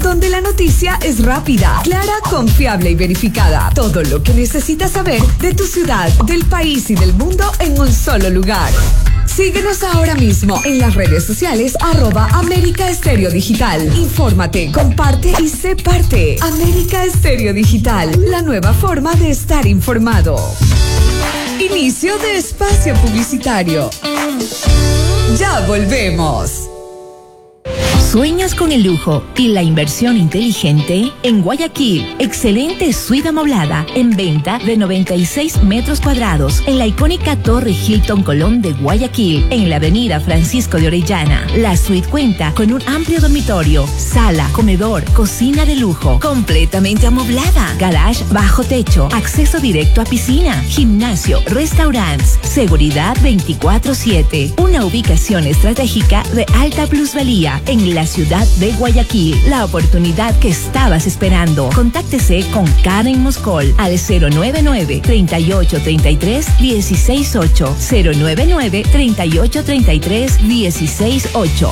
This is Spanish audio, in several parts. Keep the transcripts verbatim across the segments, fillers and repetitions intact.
donde la noticia es rápida, clara, confiable y verificada. Todo lo que necesitas saber de tu ciudad, del país y del mundo en un solo lugar. Síguenos ahora mismo en las redes sociales arroba América Estéreo Digital. Infórmate, comparte y sé parte. América Estéreo Digital, la nueva forma de estar informado. Inicio de espacio publicitario. Ya volvemos. ¿Sueñas con el lujo y la inversión inteligente? En Guayaquil, excelente suite amoblada en venta de noventa y seis metros cuadrados en la icónica Torre Hilton Colón de Guayaquil, en la avenida Francisco de Orellana. La suite cuenta con un amplio dormitorio, sala, comedor, cocina de lujo, completamente amoblada, garage bajo techo, acceso directo a piscina, gimnasio, restaurantes, seguridad veinticuatro siete. Una ubicación estratégica de alta plusvalía en la ciudad de Guayaquil. La oportunidad que estabas esperando. Contáctese con Karen Moscol al cero nueve nueve, treinta y ocho, treinta y tres, dieciséis ocho. cero nueve nueve, treinta y ocho, treinta y tres, dieciséis ocho.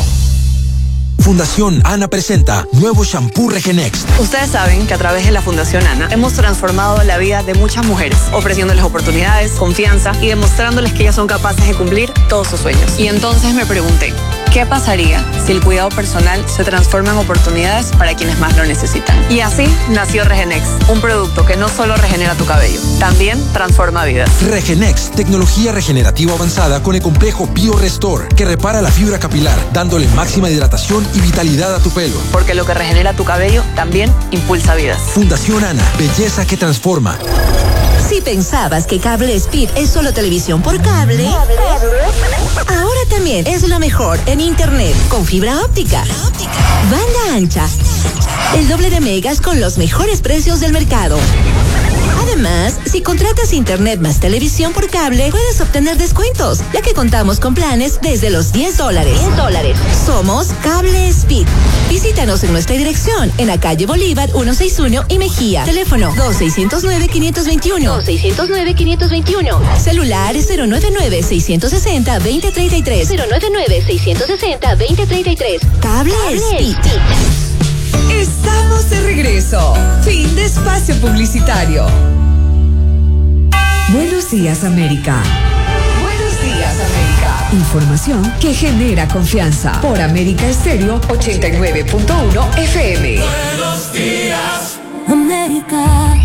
Fundación Ana presenta nuevo shampoo Regenext. Ustedes saben que a través de la Fundación Ana hemos transformado la vida de muchas mujeres, ofreciéndoles oportunidades, confianza y demostrándoles que ellas son capaces de cumplir todos sus sueños. Y entonces me pregunté, ¿qué pasaría si el cuidado personal se transforma en oportunidades para quienes más lo necesitan? Y así nació Regenext, un producto que no solo regenera tu cabello, también transforma vidas. Regenext, tecnología regenerativa avanzada con el complejo BioRestore, que repara la fibra capilar, dándole máxima hidratación y vitalidad a tu pelo. Porque lo que regenera tu cabello también impulsa vidas. Fundación Ana, belleza que transforma. Si pensabas que Cable Speed es solo televisión por cable, ahora también es lo mejor en internet con fibra óptica, banda ancha, el doble de megas con los mejores precios del mercado. Además, si contratas internet más televisión por cable, puedes obtener descuentos, ya que contamos con planes desde los diez dólares. diez dólares. Somos Cable Speed. Visítanos en nuestra dirección, en la calle Bolívar ciento sesenta y uno y Mejía. Teléfono dos seis cero nueve, cinco dos uno. dos seis cero nueve, cinco dos uno. Celular cero nueve nueve, seis seis cero, dos cero tres tres. cero nueve nueve, seis seis cero, dos cero tres tres. Cable, Cable Speed. Estamos de regreso. Fin de espacio publicitario. Buenos días, América. Buenos días, América. Información que genera confianza. Por América Estéreo ochenta y nueve punto uno F M. Buenos días, América.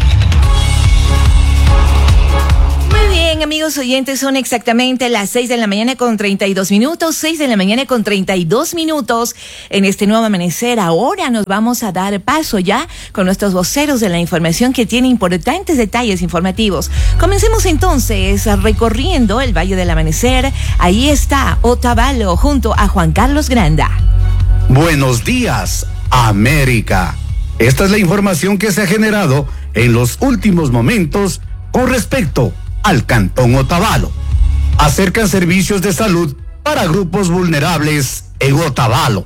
Muy bien, amigos oyentes, son exactamente las seis de la mañana con treinta y dos minutos, seis de la mañana con treinta y dos minutos en este nuevo amanecer. Ahora nos vamos a dar paso ya con nuestros voceros de la información que tiene importantes detalles informativos. Comencemos entonces recorriendo el Valle del Amanecer. Ahí está Otavalo junto a Juan Carlos Granda. Buenos días, América. Esta es la información que se ha generado en los últimos momentos con respecto al Cantón Otavalo. Acercan servicios de salud para grupos vulnerables en Otavalo.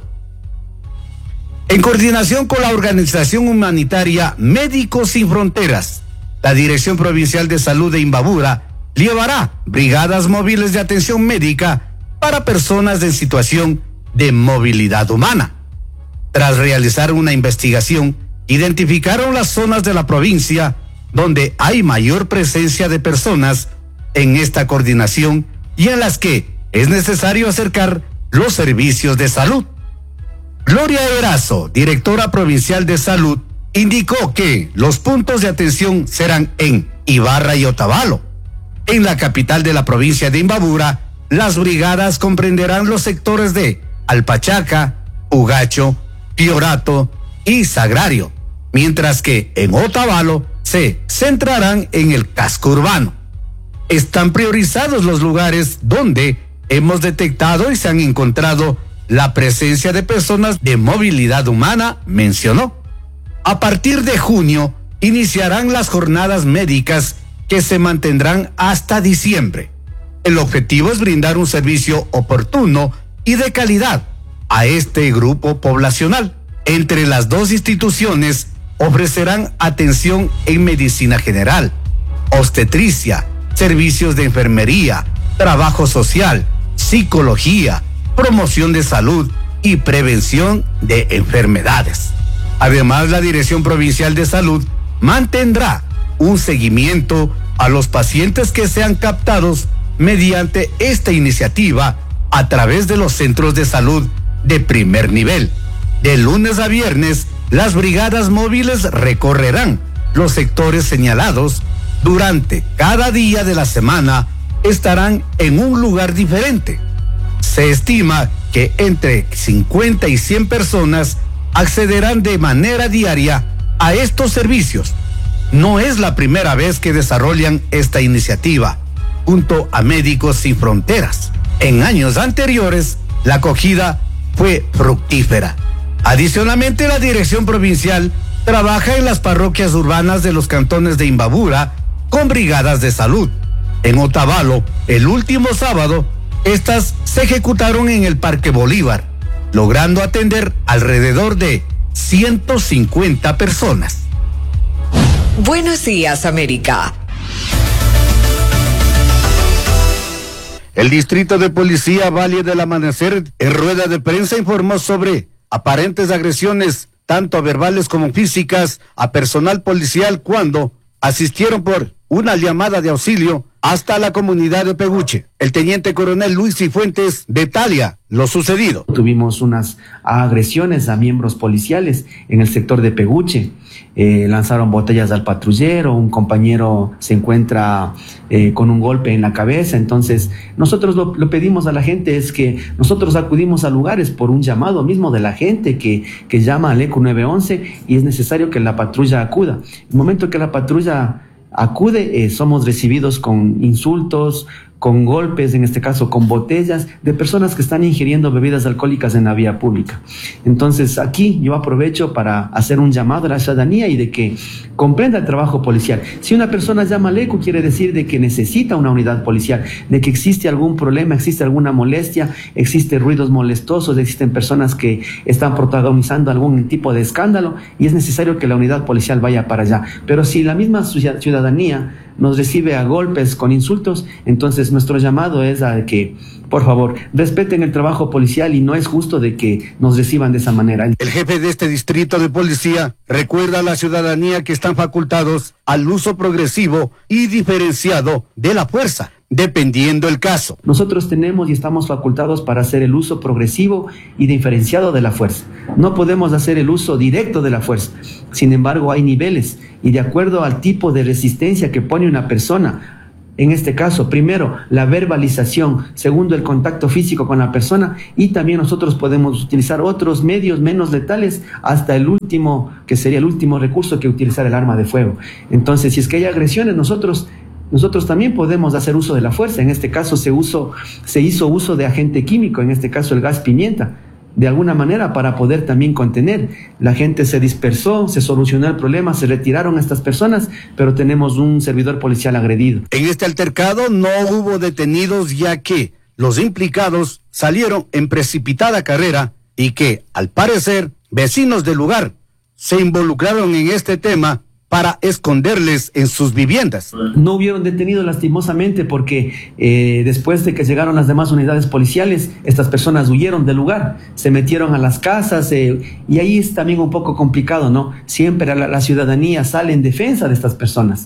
En coordinación con la organización humanitaria Médicos Sin Fronteras, la Dirección Provincial de Salud de Imbabura llevará brigadas móviles de atención médica para personas en situación de movilidad humana. Tras realizar una investigación, identificaron las zonas de la provincia donde hay mayor presencia de personas en esta coordinación y en las que es necesario acercar los servicios de salud. Gloria Erazo, directora provincial de salud, indicó que los puntos de atención serán en Ibarra y Otavalo. En la capital de la provincia de Imbabura, las brigadas comprenderán los sectores de Alpachaca, Ugacho, Piorato y Sagrario, mientras que en Otavalo se centrarán en el casco urbano. Están priorizados los lugares donde hemos detectado y se han encontrado la presencia de personas de movilidad humana, mencionó. A partir de junio, iniciarán las jornadas médicas que se mantendrán hasta diciembre. El objetivo es brindar un servicio oportuno y de calidad a este grupo poblacional. Entre las dos instituciones ofrecerán atención en medicina general, obstetricia, servicios de enfermería, trabajo social, psicología, promoción de salud y prevención de enfermedades. Además, la Dirección Provincial de Salud mantendrá un seguimiento a los pacientes que sean captados mediante esta iniciativa a través de los centros de salud de primer nivel. De lunes a viernes, las brigadas móviles recorrerán los sectores señalados. Durante cada día de la semana estarán en un lugar diferente. Se estima que entre cincuenta y cien personas accederán de manera diaria a estos servicios. No es la primera vez que desarrollan esta iniciativa junto a Médicos Sin Fronteras. En años anteriores, la acogida fue fructífera. Adicionalmente, la Dirección Provincial trabaja en las parroquias urbanas de los cantones de Imbabura con brigadas de salud. En Otavalo, el último sábado, estas se ejecutaron en el Parque Bolívar, logrando atender alrededor de ciento cincuenta personas. Buenos días, América. El Distrito de Policía Valle del Amanecer, en rueda de prensa, informó sobre aparentes agresiones, tanto verbales como físicas, a personal policial cuando asistieron por una llamada de auxilio hasta la comunidad de Peguche. El teniente coronel Luis Cifuentes detalla lo sucedido. Tuvimos unas agresiones a miembros policiales en el sector de Peguche. Eh, lanzaron botellas al patrullero, un compañero se encuentra eh, con un golpe en la cabeza. Entonces nosotros lo, lo pedimos a la gente, es que nosotros acudimos a lugares por un llamado mismo de la gente que, que llama al ECO nueve once y es necesario que la patrulla acuda. En el momento que la patrulla acude, eh, somos recibidos con insultos, con golpes, en este caso con botellas, de personas que están ingiriendo bebidas alcohólicas en la vía pública. Entonces aquí yo aprovecho para hacer un llamado a la ciudadanía y de que comprenda el trabajo policial. Si una persona llama al ECO, quiere decir de que necesita una unidad policial, de que existe algún problema, existe alguna molestia, existen ruidos molestosos, existen personas que están protagonizando algún tipo de escándalo y es necesario que la unidad policial vaya para allá. Pero si la misma ciudadanía nos recibe a golpes con insultos, entonces nuestro llamado es a que, por favor, respeten el trabajo policial y no es justo de que nos reciban de esa manera. El jefe de este distrito de policía recuerda a la ciudadanía que están facultados al uso progresivo y diferenciado de la fuerza, dependiendo el caso. Nosotros tenemos y estamos facultados para hacer el uso progresivo y diferenciado de la fuerza. No podemos hacer el uso directo de la fuerza. Sin embargo, hay niveles y de acuerdo al tipo de resistencia que pone una persona, en este caso, primero, la verbalización, segundo, el contacto físico con la persona y también nosotros podemos utilizar otros medios menos letales hasta el último, que sería el último recurso, que utilizar el arma de fuego. Entonces, si es que hay agresiones, nosotros... Nosotros también podemos hacer uso de la fuerza. En este caso se, uso, se hizo uso de agente químico, en este caso el gas pimienta, de alguna manera para poder también contener. La gente se dispersó, se solucionó el problema, se retiraron estas personas, pero tenemos un servidor policial agredido. En este altercado no hubo detenidos, ya que los implicados salieron en precipitada carrera y que, al parecer, vecinos del lugar se involucraron en este tema para esconderles en sus viviendas. No hubieron detenidos lastimosamente porque eh, después de que llegaron las demás unidades policiales, estas personas huyeron del lugar, se metieron a las casas eh, y ahí es también un poco complicado, ¿no? Siempre la, la ciudadanía sale en defensa de estas personas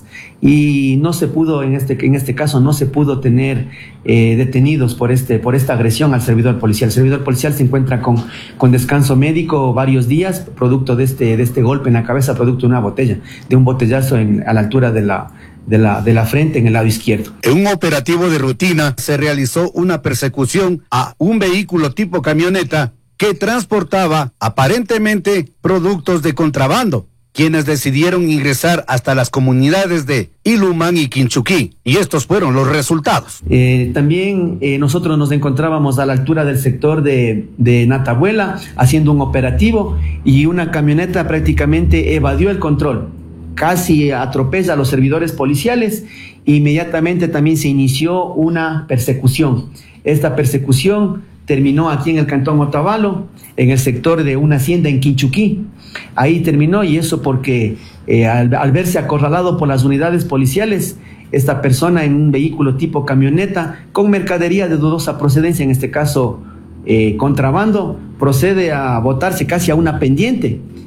y no se pudo, en este, en este caso, no se pudo tener eh, detenidos por, este, por esta agresión al servidor policial. El servidor policial se encuentra con, con descanso médico varios días, producto de este, de este golpe en la cabeza, producto de una botella, de un botellazo en, a la altura de la, de, la, de la frente en el lado izquierdo. En un operativo de rutina se realizó una persecución a un vehículo tipo camioneta que transportaba aparentemente productos de contrabando, quienes decidieron ingresar hasta las comunidades de Ilumán y Quinchuquí, y estos fueron los resultados. Eh, también eh, nosotros nos encontrábamos a la altura del sector de, de Natabuela haciendo un operativo y una camioneta prácticamente evadió el control. Casi atropella a los servidores policiales. Inmediatamente también se inició una persecución. Esta persecución terminó aquí en el cantón Otavalo, en el sector de una hacienda en Quinchuquí. Ahí terminó, y eso porque eh, al, al verse acorralado por las unidades policiales, esta persona en un vehículo tipo camioneta con mercadería de dudosa procedencia, en este caso eh, contrabando, procede a botarse casi a una pendiente.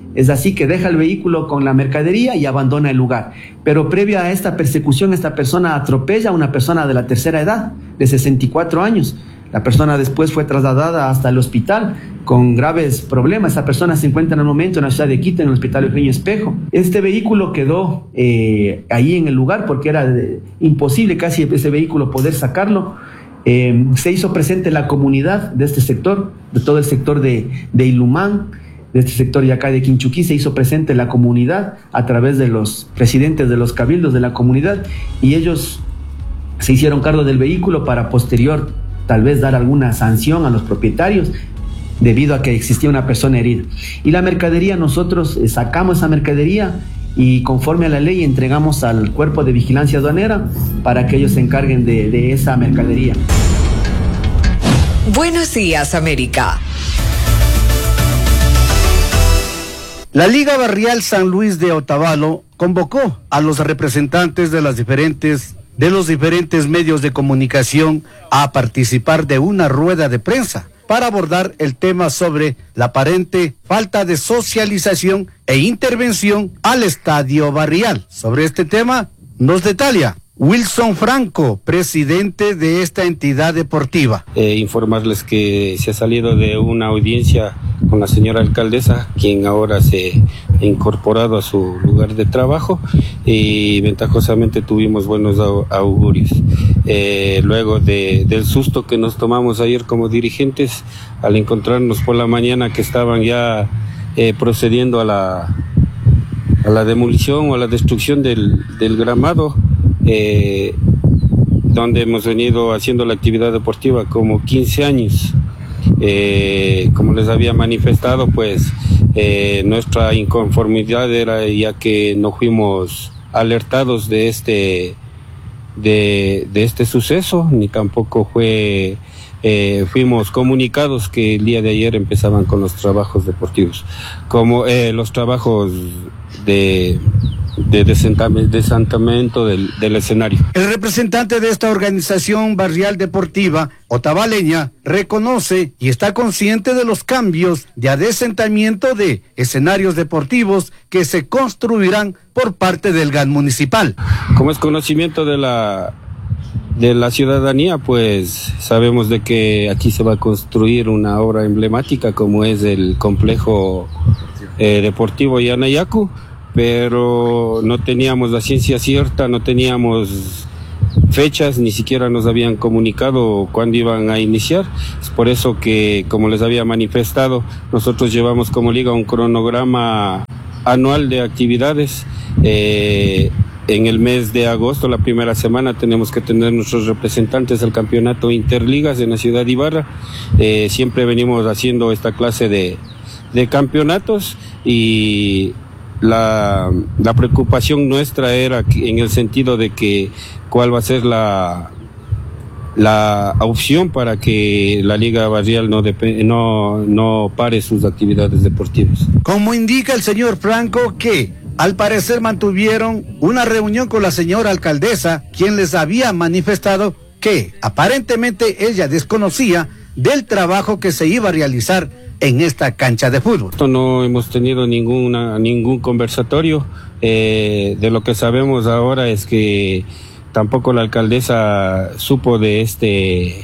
Es así que deja el vehículo con la mercadería y abandona el lugar. Pero previo a esta persecución, esta persona atropella a una persona de la tercera edad, de sesenta y cuatro años. La persona después fue trasladada hasta el hospital con graves problemas. Esa persona se encuentra en el momento en la ciudad de Quito, en el hospital Eugenio Espejo. Este vehículo quedó eh, ahí en el lugar porque era de, imposible casi ese vehículo poder sacarlo. Eh, se hizo presente la comunidad de este sector, de todo el sector de, de Ilumán, de este sector de acá de Quinchuquí, se hizo presente la comunidad a través de los presidentes de los cabildos de la comunidad, y ellos se hicieron cargo del vehículo para posterior tal vez dar alguna sanción a los propietarios debido a que existía una persona herida. Y la mercadería, nosotros eh, sacamos esa mercadería y conforme a la ley entregamos al cuerpo de vigilancia aduanera para que ellos se encarguen de, de esa mercadería. Buenos días, América. La Liga Barrial San Luis de Otavalo convocó a los representantes de las diferentes de los diferentes medios de comunicación a participar de una rueda de prensa para abordar el tema sobre la aparente falta de socialización e intervención al estadio barrial. Sobre este tema nos detalla Wilson Franco, presidente de esta entidad deportiva. Eh, informarles que se ha salido de una audiencia con la señora alcaldesa, quien ahora se ha incorporado a su lugar de trabajo, y ventajosamente tuvimos buenos augurios. Eh, luego de, del susto que nos tomamos ayer como dirigentes, al encontrarnos por la mañana que estaban ya eh, procediendo a la, a la demolición o a la destrucción del, del gramado, Eh, donde hemos venido haciendo la actividad deportiva como quince años. Eh, como les había manifestado, pues eh, nuestra inconformidad era ya que no fuimos alertados de este de, de este suceso, ni tampoco fue eh, fuimos comunicados que el día de ayer empezaban con los trabajos deportivos, como eh, los trabajos de de desantamiento del, del escenario. El representante de esta organización barrial deportiva otavaleña reconoce y está consciente de los cambios de adesentamiento de escenarios deportivos que se construirán por parte del G A N municipal. Como es conocimiento de la de la ciudadanía, pues sabemos de que aquí se va a construir una obra emblemática como es el complejo eh, deportivo Yanayacu, pero no teníamos la ciencia cierta, no teníamos fechas, ni siquiera nos habían comunicado cuándo iban a iniciar. Es por eso que, como les había manifestado, nosotros llevamos como liga un cronograma anual de actividades. Eh, en el mes de agosto, la primera semana, tenemos que tener nuestros representantes del campeonato Interligas en la ciudad de Ibarra. Eh, siempre venimos haciendo esta clase de, de campeonatos, y La, la preocupación nuestra era en el sentido de que cuál va a ser la, la opción para que la Liga Barrial no, no, no pare sus actividades deportivas. Como indica el señor Franco, que al parecer mantuvieron una reunión con la señora alcaldesa, quien les había manifestado que aparentemente ella desconocía del trabajo que se iba a realizar en esta cancha de fútbol. No hemos tenido ninguna, ningún conversatorio. Eh, de lo que sabemos ahora es que tampoco la alcaldesa supo de este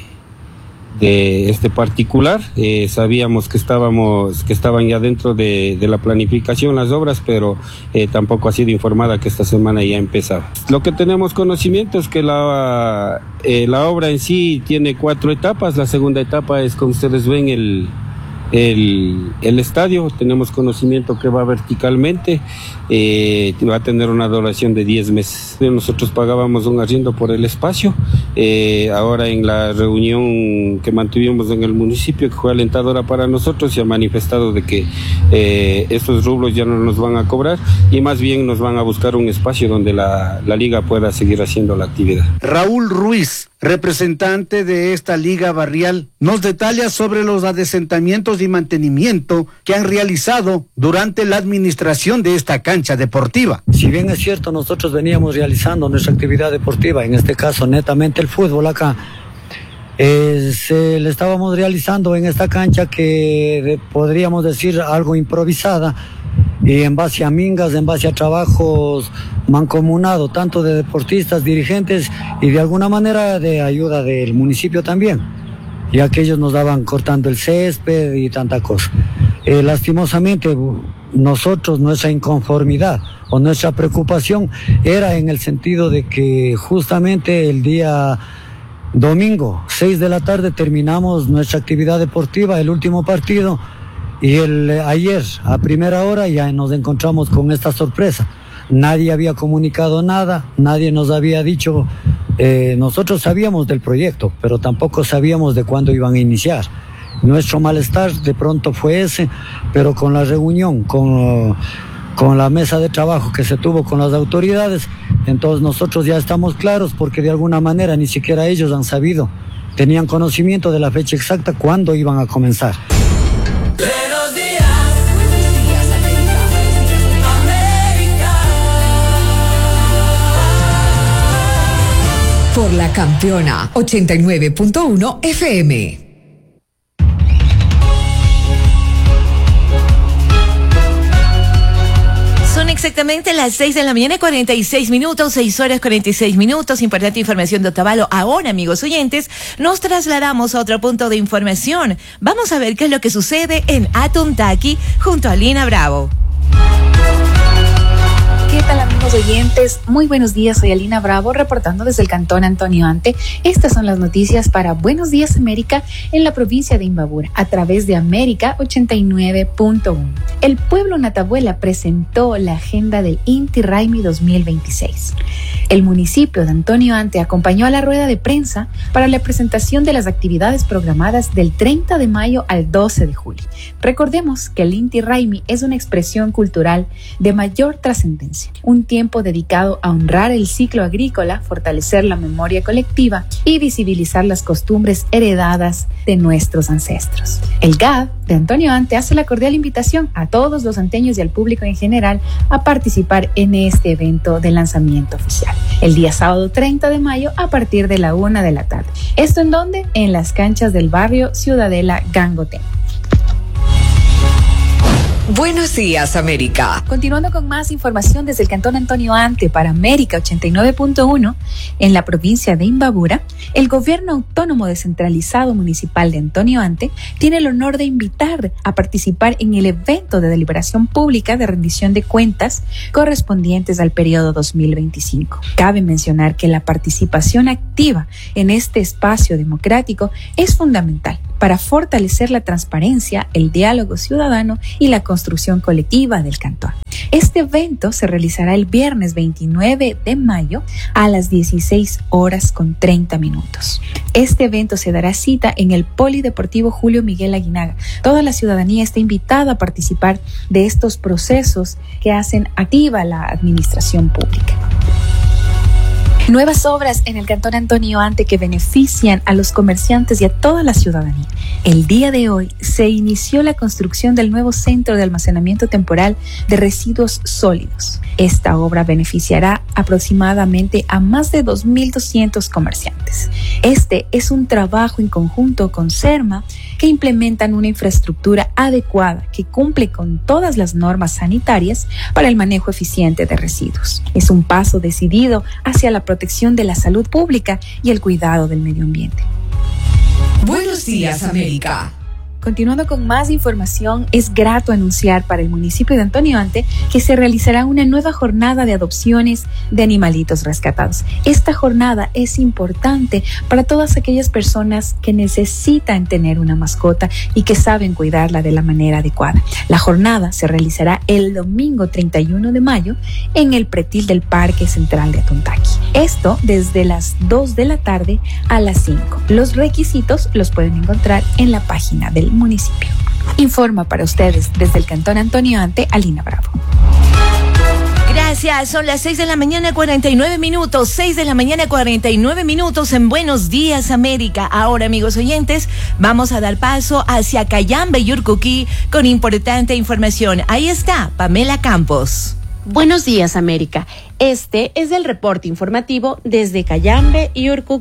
de este particular. Eh, sabíamos que estábamos que estaban ya dentro de, de la planificación las obras, pero eh, tampoco ha sido informada que esta semana ya empezaba. Lo que tenemos conocimiento es que la eh, la obra en sí tiene cuatro etapas. La segunda etapa es, como ustedes ven, el El, el estadio. Tenemos conocimiento que va verticalmente, eh, va a tener una duración de diez meses. Nosotros pagábamos un arriendo por el espacio. Eh, ahora en la reunión que mantuvimos en el municipio, que fue alentadora para nosotros, se ha manifestado de que eh, estos rublos ya no nos van a cobrar, y más bien nos van a buscar un espacio donde la, la liga pueda seguir haciendo la actividad. Raúl Ruiz, representante de esta liga barrial, nos detalla sobre los adesentamientos y mantenimiento que han realizado durante la administración de esta cancha deportiva. Si bien es cierto, nosotros veníamos realizando nuestra actividad deportiva, en este caso netamente el fútbol acá, eh, se le estábamos realizando en esta cancha que podríamos decir algo improvisada. y en base a mingas, en base a trabajos mancomunados, tanto de deportistas, dirigentes y de alguna manera de ayuda del municipio también, ya que ellos nos daban cortando el césped y tanta cosa. Eh, lastimosamente, nosotros, nuestra inconformidad o nuestra preocupación era en el sentido de que justamente el día domingo, seis de la tarde, terminamos nuestra actividad deportiva, el último partido, y el, ayer, a primera hora, ya nos encontramos con esta sorpresa. Nadie había comunicado nada, nadie nos había dicho, eh, nosotros sabíamos del proyecto, pero tampoco sabíamos de cuándo iban a iniciar. Nuestro malestar de pronto fue ese, pero con la reunión, con, con la mesa de trabajo que se tuvo con las autoridades, entonces nosotros ya estamos claros, porque de alguna manera ni siquiera ellos han sabido, tenían conocimiento de la fecha exacta cuándo iban a comenzar. Buenos días, buenos días, América. Por la campeona ochenta y nueve punto uno F M. Son exactamente las seis de la mañana, cuarenta y seis minutos, seis horas cuarenta y seis minutos. Importante información de Otavalo. Ahora, amigos oyentes, nos trasladamos a otro punto de información. Vamos a ver qué es lo que sucede en Atontaki junto a Lina Bravo. ¿Qué tal, amigos oyentes? Muy buenos días, soy Alina Bravo, reportando desde el Cantón Antonio Ante. Estas son las noticias para Buenos Días América en la provincia de Imbabura, a través de América ochenta y nueve punto uno. El pueblo Natabuela presentó la agenda del Inti Raymi dos mil veintiséis. El municipio de Antonio Ante acompañó a la rueda de prensa para la presentación de las actividades programadas del treinta de mayo al doce de julio. Recordemos que el Inti Raymi es una expresión cultural de mayor trascendencia, un tiempo dedicado a honrar el ciclo agrícola, fortalecer la memoria colectiva y visibilizar las costumbres heredadas de nuestros ancestros. El G A D de Antonio Ante hace la cordial invitación a todos los anteños y al público en general a participar en este evento de lanzamiento oficial, el día sábado treinta de mayo a partir de la una de la tarde. ¿Esto en dónde? En las canchas del barrio Ciudadela Gangotén. Buenos días, América. Continuando con más información desde el Cantón Antonio Ante para América ochenta y nueve punto uno, en la provincia de Imbabura, el Gobierno Autónomo Descentralizado Municipal de Antonio Ante tiene el honor de invitar a participar en el evento de deliberación pública de rendición de cuentas correspondientes al periodo dos mil veinticinco. Cabe mencionar que la participación activa en este espacio democrático es fundamental para fortalecer la transparencia, el diálogo ciudadano y la construcción colectiva del cantón. Este evento se realizará el viernes veintinueve de mayo a las dieciséis horas con treinta minutos. Este evento se dará cita en el Polideportivo Julio Miguel Aguinaga. Toda la ciudadanía está invitada a participar de estos procesos que hacen activa la administración pública. Nuevas obras en el Cantón Antonio Ante que benefician a los comerciantes y a toda la ciudadanía. El día de hoy se inició la construcción del nuevo centro de almacenamiento temporal de residuos sólidos. Esta obra beneficiará aproximadamente a más de dos mil doscientos comerciantes. Este es un trabajo en conjunto con SERMA que implementan una infraestructura adecuada que cumple con todas las normas sanitarias para el manejo eficiente de residuos. Es un paso decidido hacia la protección de la salud pública y el cuidado del medio ambiente. Buenos días, América. Continuando con más información, es grato anunciar para el municipio de Antonio Ante que se realizará una nueva jornada de adopciones de animalitos rescatados. Esta jornada es importante para todas aquellas personas que necesitan tener una mascota y que saben cuidarla de la manera adecuada. La jornada se realizará el domingo treinta y uno de mayo en el pretil del Parque Central de Atontaki. Esto desde las dos de la tarde a las cinco. Los requisitos los pueden encontrar en la página del municipio. Informa para ustedes desde el Cantón Antonio Ante, Alina Bravo. Gracias, son las seis de la mañana, cuarenta y nueve minutos, seis de la mañana, cuarenta y nueve minutos en Buenos Días América. Ahora, amigos oyentes, vamos a dar paso hacia Cayambe y Urcuquí con importante información. Ahí está, Pamela Campos. Buenos días, América. Este es el reporte informativo desde Cayambe y Urcuquí.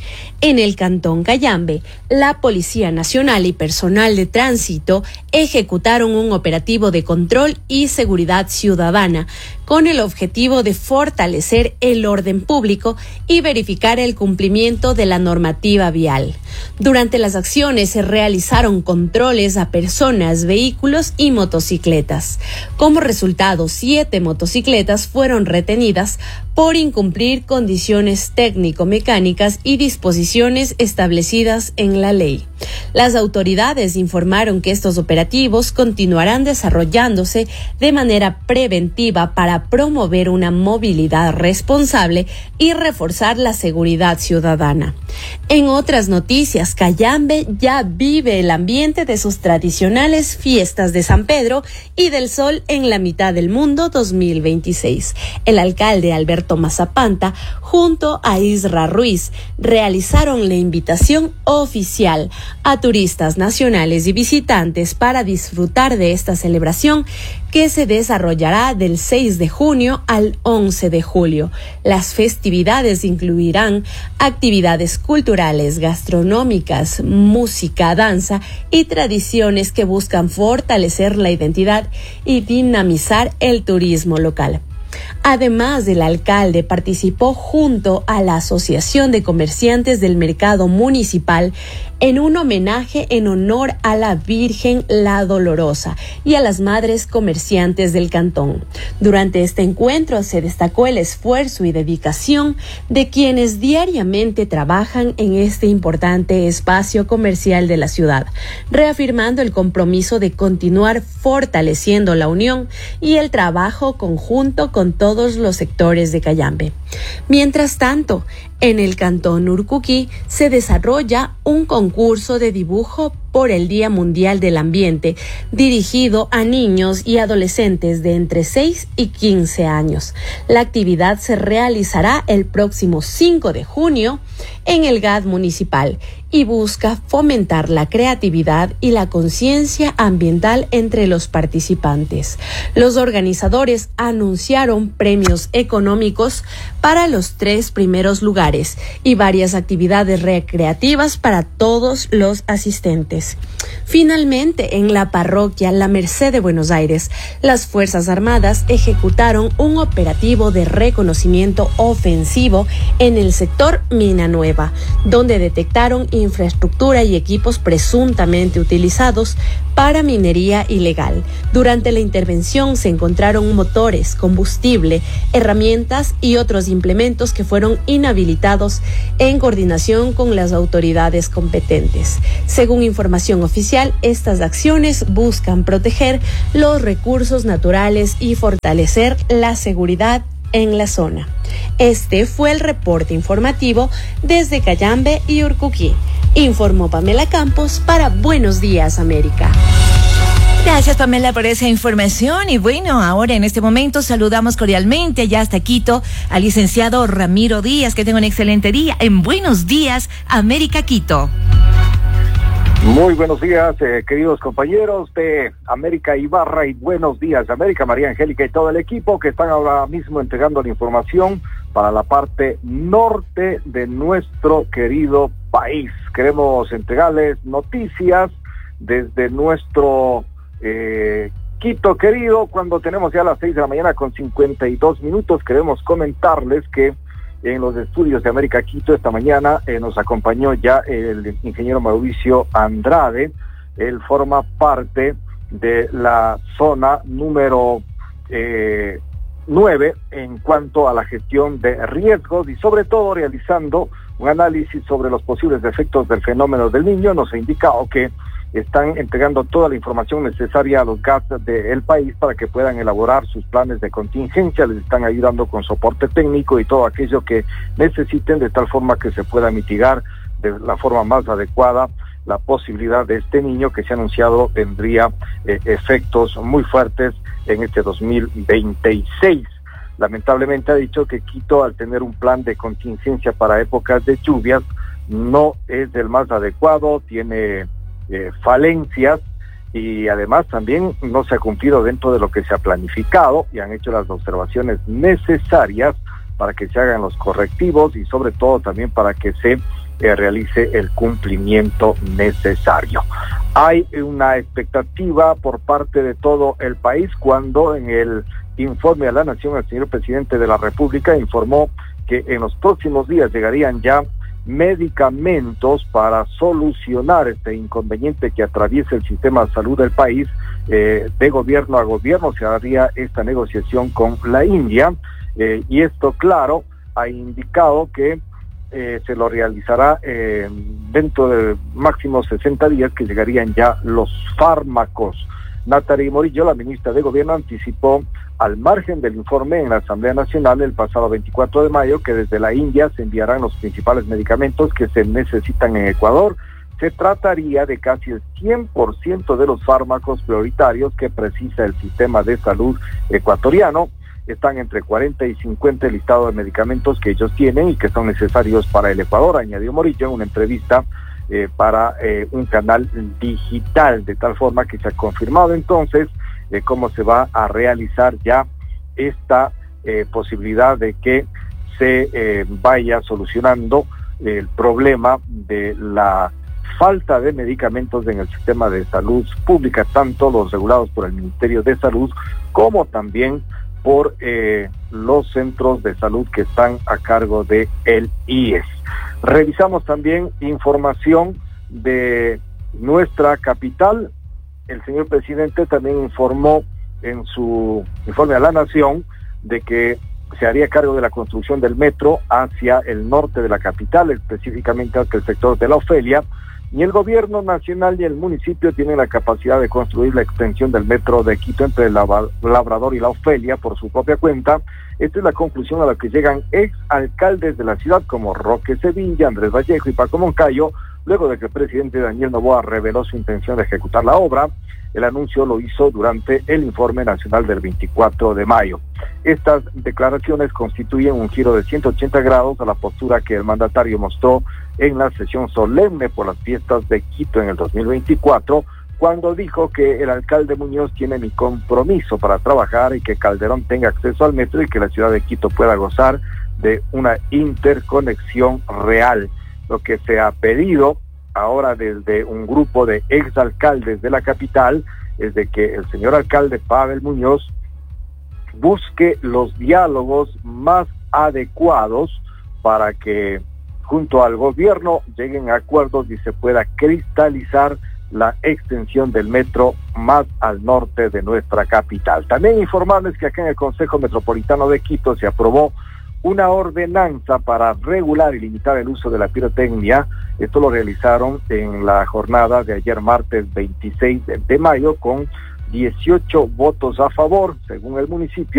En el Cantón Cayambe, la Policía Nacional y personal de tránsito ejecutaron un operativo de control y seguridad ciudadana con el objetivo de fortalecer el orden público y verificar el cumplimiento de la normativa vial. Durante las acciones se realizaron controles a personas, vehículos y motocicletas. Como resultado, siete motocicletas fueron retenidas por incumplir condiciones técnico-mecánicas y disposiciones establecidas en la ley. Las autoridades informaron que estos operativos continuarán desarrollándose de manera preventiva para promover una movilidad responsable y reforzar la seguridad ciudadana. En otras noticias, Cayambe ya vive el ambiente de sus tradicionales fiestas de San Pedro y del Sol en la mitad del mundo dos mil veintiséis. El alcalde Alberto Mazapanta, junto a Isra Ruiz, realizaron la invitación oficial a turistas nacionales y visitantes para disfrutar de esta celebración que se desarrollará del seis de junio al once de julio. Las festividades incluirán actividades culturales, gastronómicas, música, danza y tradiciones que buscan fortalecer la identidad y dinamizar el turismo local. Además, el alcalde participó junto a la Asociación de Comerciantes del Mercado Municipal en un homenaje en honor a la Virgen la Dolorosa y a las madres comerciantes del cantón. Durante este encuentro se destacó el esfuerzo y dedicación de quienes diariamente trabajan en este importante espacio comercial de la ciudad, reafirmando el compromiso de continuar fortaleciendo la unión y el trabajo conjunto con todos los sectores de Cayambe. Mientras tanto, en el Cantón Urcuquí se desarrolla un concurso de dibujo por el Día Mundial del Ambiente, dirigido a niños y adolescentes de entre seis y quince años. La actividad se realizará el próximo cinco de junio en el G A D municipal y busca fomentar la creatividad y la conciencia ambiental entre los participantes. Los organizadores anunciaron premios económicos para los tres primeros lugares y varias actividades recreativas para todos los asistentes. Finalmente, en la parroquia La Merced de Buenos Aires, las Fuerzas Armadas ejecutaron un operativo de reconocimiento ofensivo en el sector Mina Nueva, donde detectaron infraestructura y equipos presuntamente utilizados para minería ilegal. Durante la intervención se encontraron motores, combustible, herramientas y otros implementos que fueron inhabilitados en coordinación con las autoridades competentes. Según información oficial, estas acciones buscan proteger los recursos naturales y fortalecer la seguridad en la zona. Este fue el reporte informativo desde Cayambe y Urcuquí. Informó Pamela Campos para Buenos Días, América. Gracias, Pamela, por esa información. Y bueno, ahora en este momento saludamos cordialmente ya hasta Quito al licenciado Ramiro Díaz. Que tenga un excelente día en Buenos Días, América, Quito. Muy buenos días, eh, queridos compañeros de América Ibarra y Buenos Días América, María Angélica y todo el equipo que están ahora mismo entregando la información para la parte norte de nuestro querido país. Queremos entregarles noticias desde nuestro eh, Quito querido, cuando tenemos ya las seis de la mañana con cincuenta y dos minutos. Queremos comentarles que en los estudios de América Quito esta mañana eh, nos acompañó ya el ingeniero Mauricio Andrade. Él forma parte de la zona número eh, nueve en cuanto a la gestión de riesgos y sobre todo realizando un análisis sobre los posibles efectos del fenómeno del Niño. Nos ha indicado que están entregando toda la información necesaria a los G A T del país para que puedan elaborar sus planes de contingencia. Les están ayudando con soporte técnico y todo aquello que necesiten, de tal forma que se pueda mitigar de la forma más adecuada la posibilidad de este niño que se ha anunciado tendría eh, efectos muy fuertes en este dos mil veintiséis. Lamentablemente ha dicho que Quito, al tener un plan de contingencia para épocas de lluvias, no es del más adecuado, tiene Eh, falencias y además también no se ha cumplido dentro de lo que se ha planificado, y han hecho las observaciones necesarias para que se hagan los correctivos y sobre todo también para que se eh, realice el cumplimiento necesario. Hay una expectativa por parte de todo el país cuando en el informe a la Nación el señor presidente de la República informó que en los próximos días llegarían ya medicamentos para solucionar este inconveniente que atraviesa el sistema de salud del país. Eh, de gobierno a gobierno se haría esta negociación con la India, eh, y esto, claro, ha indicado que eh, se lo realizará eh, dentro de máximo sesenta días, que llegarían ya los fármacos. Nathalie Morillo, la ministra de Gobierno, anticipó al margen del informe en la Asamblea Nacional el pasado veinticuatro de mayo que desde la India se enviarán los principales medicamentos que se necesitan en Ecuador. Se trataría de casi el cien por ciento de los fármacos prioritarios que precisa el sistema de salud ecuatoriano. Están entre cuarenta y cincuenta el listado de medicamentos que ellos tienen y que son necesarios para el Ecuador, añadió Morillo en una entrevista eh, para eh, un canal digital, de tal forma que se ha confirmado entonces de cómo se va a realizar ya esta eh, posibilidad de que se eh, vaya solucionando el problema de la falta de medicamentos en el sistema de salud pública, tanto los regulados por el Ministerio de Salud como también por eh, los centros de salud que están a cargo de el I E S. Revisamos también información de nuestra capital. El señor presidente también informó en su informe a la Nación de que se haría cargo de la construcción del metro hacia el norte de la capital, específicamente hacia el sector de la Ofelia. Ni el gobierno nacional ni el municipio tienen la capacidad de construir la extensión del metro de Quito entre el Labrador y la Ofelia por su propia cuenta. Esta es la conclusión a la que llegan ex alcaldes de la ciudad como Roque Sevilla, Andrés Vallejo y Paco Moncayo, luego de que el presidente Daniel Noboa reveló su intención de ejecutar la obra. El anuncio lo hizo durante el informe nacional del veinticuatro de mayo. Estas declaraciones constituyen un giro de ciento ochenta grados a la postura que el mandatario mostró en la sesión solemne por las fiestas de Quito en el dos mil veinticuatro, cuando dijo que el alcalde Muñoz tiene mi compromiso para trabajar y que Calderón tenga acceso al metro y que la ciudad de Quito pueda gozar de una interconexión real. Lo que se ha pedido ahora desde un grupo de exalcaldes de la capital es de que el señor alcalde Pavel Muñoz busque los diálogos más adecuados para que junto al gobierno lleguen a acuerdos y se pueda cristalizar la extensión del metro más al norte de nuestra capital. También informarles que acá en el Consejo Metropolitano de Quito se aprobó una ordenanza para regular y limitar el uso de la pirotecnia. Esto lo realizaron en la jornada de ayer martes veintiséis de mayo con dieciocho votos a favor, según el municipio.